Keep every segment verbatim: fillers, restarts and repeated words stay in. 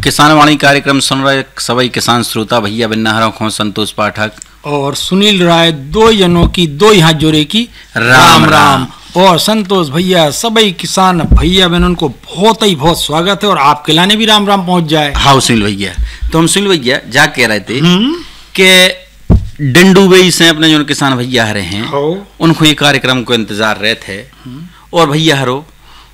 किसान वाणी कार्यक्रम सुन रहे सभी किसान श्रोता भैया बिन्ना खो संतोष पाठक और सुनील राय, दो जनों की दो हाथ जोड़े की राम राम। और संतोष भैया सभी किसान भैया बहनों को बहुत ही बहुत स्वागत है और आपके लाने भी राम राम पहुंच जाए। हाँ सुनील भैया, तो हम सुनील भैया जा कह रहे थे कि डंडूबई से अपने जो किसान भैया हरे हैं उनको ये कार्यक्रम को इंतजार रहे थे और भैया हरो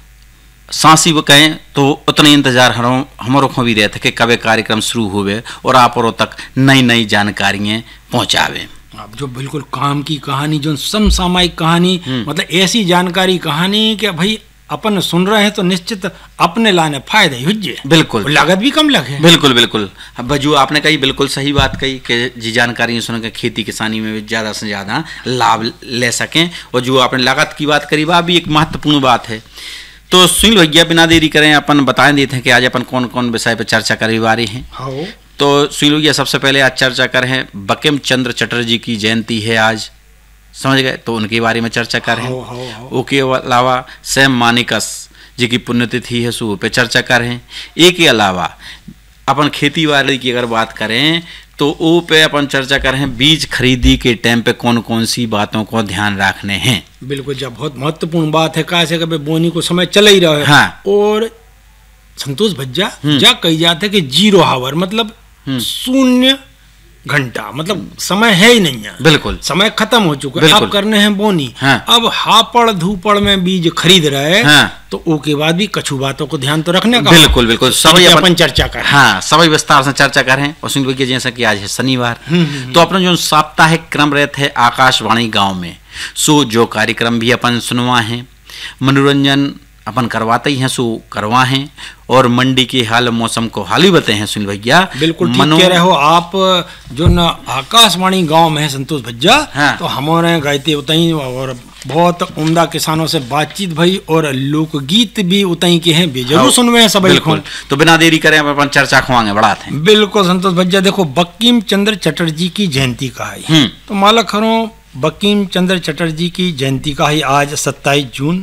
सांसी वो कहें तो उतने इंतजार हरो हमारों को भी रहे थे कि कब कार्यक्रम शुरू हुए और आप और तक नई नई जानकारियां पहुंचावे। अब जो बिल्कुल काम की कहानी, जो समसामयिक कहानी, मतलब ऐसी जानकारी कहानी कि भाई अपन सुन रहे हैं तो निश्चित अपने लाने फायदे ही हुज्जे, बिल्कुल लागत भी कम लगे। बिल्कुल बिल्कुल बजू आपने कही बिल्कुल सही बात कही कि जी जानकारी सुन के खेती किसानी में ज़्यादा से ज़्यादा लाभ ले सकें। और जो आपने लागत की बात करी वह भी एक महत्वपूर्ण बात है। तो सुनील भैया बिना देरी करें अपन बताएं देते हैं कि आज अपन कौन कौन विषय पर चर्चा करने वाले हैं। हाँ। तो सुनील भैया सबसे पहले आज चर्चा करें बंकिम चंद्र चटर्जी की जयंती है आज, समझ गए, तो उनके बारे में चर्चा करें। उसके अलावा सैम मानिकस जी की पुण्यतिथि है सो पे चर्चा करें। एक के अलावा अपन खेती बाड़ी की अगर बात करें तो वो पे अपन चर्चा करें बीज खरीदी के टाइम पे कौन कौन सी बातों को ध्यान रखने हैं। बिल्कुल, जब बहुत महत्वपूर्ण बात है कैसे कभी बोनी को समय चला ही रहा है। हाँ। और संतोष भज्जा जा कही जाता है कि जीरो हावर मतलब शून्य घंटा, मतलब समय है ही नहीं है, बिल्कुल समय खत्म हो चुका है। अब करने हैं बोनी। हाँ। अब हापड़ धूपड़ में बीज खरीद रहे। हाँ। तो उसके बाद भी कछु बातों को ध्यान तो रखने का। बिल्कुल बिल्कुल सभी अपन चर्चा करें। हाँ, सभी विस्तार से चर्चा करें। और सुन लीजिए जैसा कि आज है शनिवार, तो अपना जो साप्ताहिक क्रम रहते है आकाशवाणी गांव में सो जो कार्यक्रम भी अपन सुनवा है, मनोरंजन अपन करवाते ही हैं सो करवा हैं और मंडी के हाल मौसम को हाल ही बताए हैं सुन भैया। बिल्कुल ठीक कह रहे हो आप। जो न आकाशवाणी गांव में है संतोष भज्जा। हाँ। तो हमारे गायते उतई और बहुत उम्दा किसानों से बातचीत भई और लोकगीत भी उतई के हैं, जरूर सुनवे हैं सब। बिल्कुल, तो बिना देरी करें अपन चर्चा खुआंगे बढ़ाते हैं। बिल्कुल संतोष भज्जा, देखो बंकिम चंद्र चटर्जी की जयंती का है तो माला खरो बंकिम चंद्र चटर्जी की जयंती का ही आज सत्ताईस जून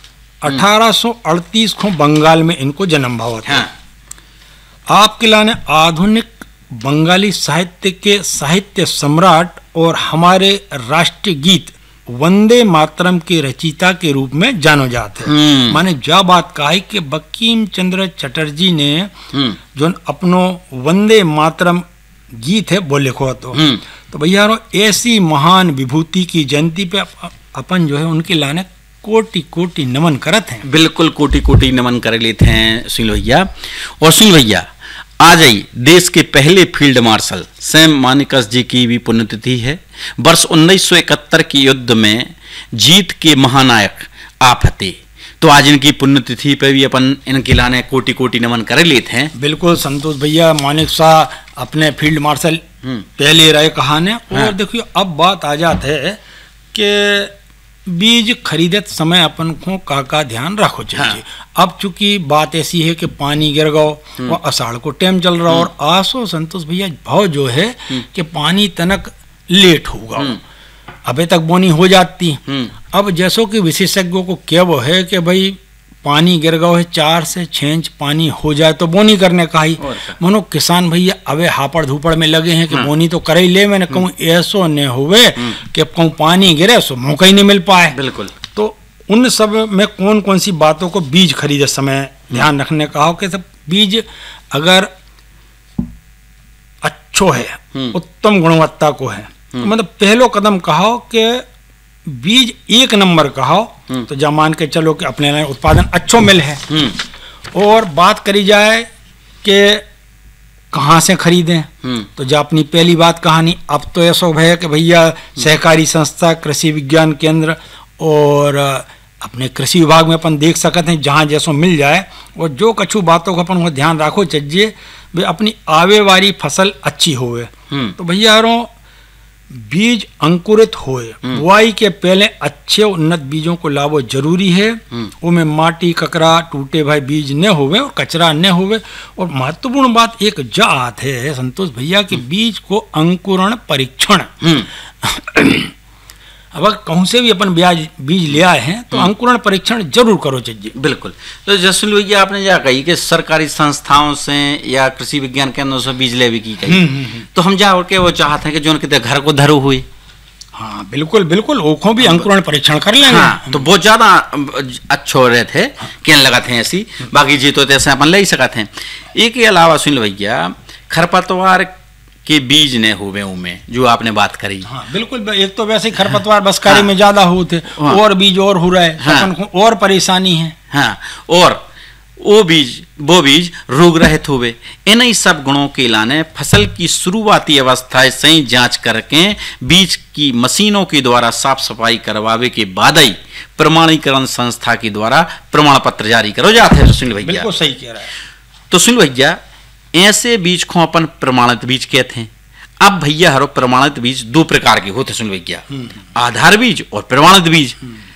अठारह सौ अड़तीस को बंगाल में इनको जन्म भाव था। हाँ। आपके लाने आधुनिक बंगाली साहित्य के साहित्य सम्राट और हमारे राष्ट्रीय गीत वंदे मातरम के रचयिता के रूप में जानो जाते हैं। माने जा बात कहा है कि बंकिम चंद्र चटर्जी ने जो अपनो वंदे मातरम गीत है बोले को तो, तो भैया ऐसी महान विभूति की जयंती पे अपन जो है उनके लाने कोटि कोटि नमन करत हैं। बिल्कुल कोटि कोटि नमन कर लेते हैं सुनील भैया। और सुनील भैया आज ही देश के पहले फील्ड मार्शल सैम मानिकस जी की भी पुण्यतिथि है। वर्ष उन्नीस सौ इकहत्तर की युद्ध में जीत के महानायक आप हते, तो आज इनकी पुण्यतिथि पे भी अपन इनके लाने कोटि कोटि नमन कर लेते हैं। बिल्कुल संतोष भैया, मानिक शाह अपने फील्ड मार्शल पहले रहे कहाने। और हाँ। देखिए अब बात आ जात है कि बीज खरीदत समय अपन को का का ध्यान रखो चाहिए। हाँ। अब चूंकि बात ऐसी है कि पानी गिर गो और अषाढ़ को टाइम चल रहा और आसो संतोष भैया भाव जो है कि पानी तनक लेट होगा, अबे तक बोनी हो जाती। अब जैसो कि विशेषज्ञों को क्या वो है कि भाई पानी गिर गो है चार से छह इंच पानी हो जाए तो बोनी करने का ही। मनो किसान भैया अबे हापड़ धूपड़ में लगे हैं कि हाँ। बोनी तो कर ही ले। मैंने कहूँ ऐसो न हुए कि कहूँ पानी गिरे सो मौका ही नहीं मिल पाए। बिल्कुल, तो उन सब में कौन कौन सी बातों को बीज खरीदे समय ध्यान रखने का हो कि सब बीज अगर अच्छो है, उत्तम गुणवत्ता को है, तो मतलब पहलो कदम कहो कि बीज एक नंबर का हो तो जा मान के चलो कि अपने उत्पादन अच्छो मिल है। और बात करी जाए कि कहाँ से खरीदें, तो जा अपनी पहली बात कहानी अब तो ऐसा है कि भैया सहकारी संस्था, कृषि विज्ञान केंद्र और अपने कृषि विभाग में अपन देख सकते हैं जहाँ जैसो मिल जाए। और जो कछु बातों का अपन को ध्यान रखो चाहिए वे अपनी आवे वाली फसल अच्छी होवे। तो भैया यारों बीज अंकुरित होए, बुआई के पहले अच्छे उन्नत बीजों को लावो जरूरी है। उनमें माटी ककरा टूटे भाई बीज न होवे और कचरा न होवे। और महत्वपूर्ण बात एक जात है संतोष भैया कि बीज को अंकुरण परीक्षण अब कहूँ से भी अपन ब्याज बीज ले आए हैं तो अंकुरण परीक्षण जरूर करो चाहिए। बिल्कुल। तो जसुल भैया आपने क्या कही कि सरकारी संस्थाओं से या कृषि विज्ञान केंद्रों से बीज ले भी की कही, तो हम जा के वो चाहते हैं कि जो उनके घर को धरो हुए। हाँ बिल्कुल बिल्कुल, ओखों भी अंकुरण परीक्षण कर लेंगे। हाँ, तो बहुत ज्यादा अच्छे हो रहे थे, क्या लगा थे ऐसी, बाकी जी तो ऐसे अपन ले ही सका थे। एक के अलावा सुन भैया खरपतवार के बीज ने हुए उमे जो आपने बात करी। हाँ बिल्कुल, एक तो वैसे ही खरपतवार बसकारी हाँ, में ज्यादा होते हाँ, और बीज और हो रहा है हाँ, और परेशानी है। हाँ, और वो बीज वो बीज रोग रहित हुए। इन्हीं सब गुणों के लाने फसल की शुरुआती अवस्थाएं सही जांच करके बीज की मशीनों के द्वारा साफ सफाई करवावे के बाद ही प्रमाणीकरण संस्था के द्वारा प्रमाण पत्र जारी करो जाते हैं। सुनील भैया बिल्कुल सही कह रहा है। तो सुनील भैया ऐसे बीज को अपन प्रमाणित बीज कहते हैं। अब भैया हरो प्रमाणित बीज दो प्रकार के होते सुनील भैया, आधार बीज और प्रमाणित बीज।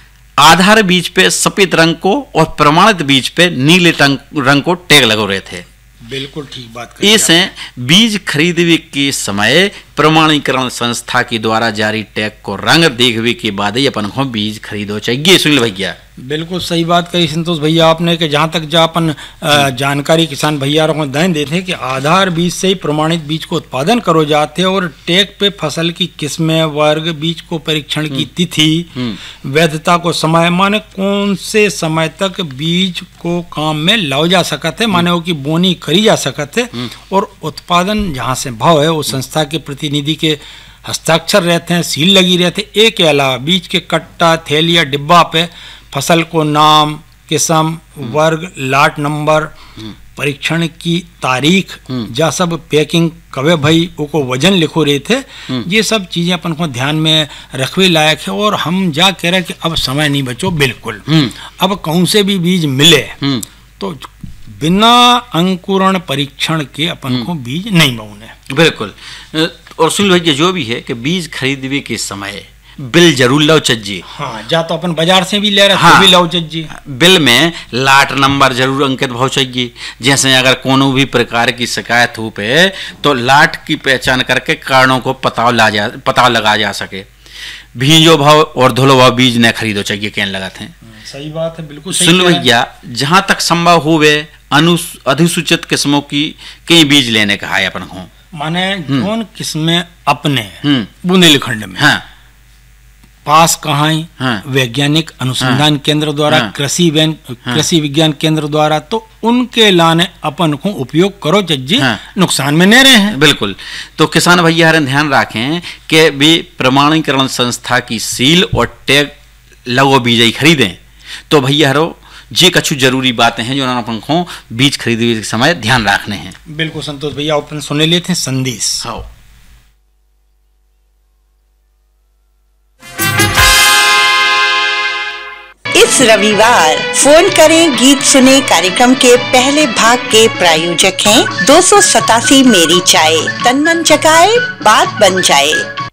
आधार बीज पे सफेद रंग को और प्रमाणित बीज पे नीले रंग को टैग लगे रहे थे। बिल्कुल ठीक बात कही। इसे बीज खरीदने के समय प्रमाणीकरण संस्था के द्वारा जारी टैग को रंग देखने के बाद ही अपन को बीज खरीदो चाहिए। सुनील भैया बिल्कुल सही बात कही संतोष भैया आपने कि जहाँ तक जो अपन जानकारी किसान भैया को दें देते कि आधार बीज से ही प्रमाणित बीज को उत्पादन करो जाते हैं और टैग पे फसल की किस्में, वर्ग, बीज को परीक्षण की तिथि, वैधता को समय, माने कौन से समय तक बीज को काम में लाओ जा सकते, माने वो की बोनी करी जा सकते और उत्पादन जहाँ से भाव है वो संस्था के प्रतिनिधि के हस्ताक्षर रहते हैं, सील लगी रहते हैं। एक के अलावा बीज के कट्टा, थैली या डिब्बा पे फसल को नाम, किस्म, वर्ग, लाट नंबर, परीक्षण की तारीख, जा सब पैकिंग कवे भाई वो वजन लिखो रहे थे। ये सब चीजें अपन को ध्यान में रखवे लायक है। और हम जा कह रहे कि अब समय नहीं बचो, बिल्कुल अब कहूँ से भी बीज मिले तो बिना अंकुरण परीक्षण के अपन को बीज नहीं बोने। बिल्कुल। और सुन लो जो भी है कि बीज खरीदने के समय बिल जरूर लो चाहिए। हाँ, जा तो अपन बाजार से भी ले रहे हाँ, भी लो चाहिए। बिल में लाट नंबर जरूर अंकित हो चाहिए। जैसे अगर कोनो भी प्रकार की शिकायत हो पे तो लाट की पहचान करके कारणों को पता ला जा पता लगा जा सके। भीजो भाव और धुलो भाव बीज न खरीदो चाहिए कहने लगाते हैं। सही बात है, बिल्कुल सही। सुन भैया जहाँ तक संभव होवे अनु अधिसूचित किस्मों की कई बीज लेने कहा है अपन को, माने कौन किस्में अपने बुंदेलखंड में हाँ, पास कहाँ हाँ, वैज्ञानिक अनुसंधान हाँ, केंद्र द्वारा हाँ, कृषि हाँ, कृषि विज्ञान केंद्र द्वारा, तो उनके लाने अपन को उपयोग करो चाहिए हाँ, नुकसान में नहीं रहे हैं। बिल्कुल। तो किसान भैया हर ध्यान रखें कि भी प्रमाणीकरण संस्था की सील और टैग लगो बीज ही खरीदें। तो भैया हरो जे कछु जरूरी बातें हैं जो अपन को बीज खरीदने के समय ध्यान रखने हैं। बिल्कुल संतोष भैया अपन सुने लेते हैं संदेश। हाँ। इस रविवार फोन करें गीत सुने कार्यक्रम के पहले भाग के प्रायोजक हैं दो सौ सतासी मेरी चाय, तन मन जगाए बात बन जाए।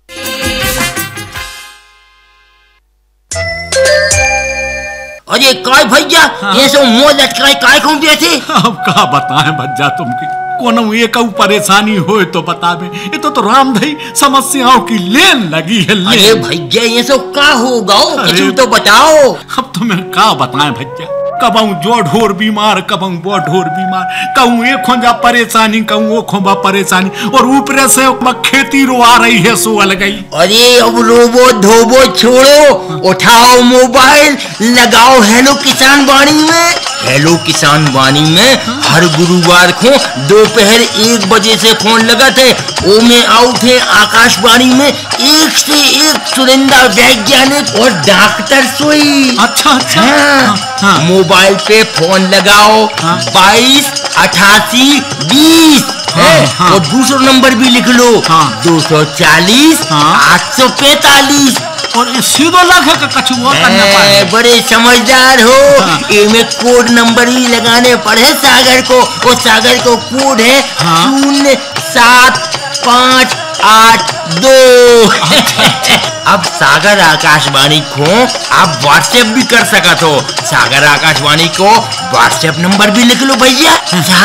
अरे काय भैया हाँ। ये सब मुँह लटकाए काय कौन थे? अब कहा बताएं भज्जा तुमकी, कोनो एक परेशानी हो तो बतावे। ये तो, तो रामधई समस्याओं की लेन लगी है लेन। अरे भैया ये सब का होगा कुछ तो बताओ। अब तुम्हें का बताएं भज्जा, कबहू जो ढोर बीमार, कबहू वो ढोर बीमार, कहूँ एक खोजा परेशानी, कहूँ वो खोबा परेशानी, और ऊपर से खेती रो आ रही है सो अलग गई। अरे अब रोबो धोबो छोड़ो, उठाओ मोबाइल, लगाओ हेलो किसान वाणी में। हेलो किसान वाणी में हर गुरुवार को दोपहर एक बजे से फोन लगा थे, ओ में आउट है आकाशवाणी में एक से एक सुरिंदा वैज्ञानिक और डॉक्टर सोई। अच्छा अच्छा हाँ, हाँ। मोबाइल पे फोन लगाओ हाँ। बाईस अठासी बीस हाँ, हाँ। और दूसरा नंबर भी लिख लो हाँ। दो सौ चालीस हाँ। आठ सौ पैतालीस। और सीधो लगे का कछु वो करना पाए। बड़े समझदार हो हाँ। इनमें कोड नंबर ही लगाने पड़े सागर को, और सागर को कोड है शून्य सात पाँच आठ दो। अब सागर आकाशवाणी को आप व्हाट्सएप भी कर सकते हो। सागर आकाशवाणी को व्हाट्सएप नंबर भी लिख लो भैया।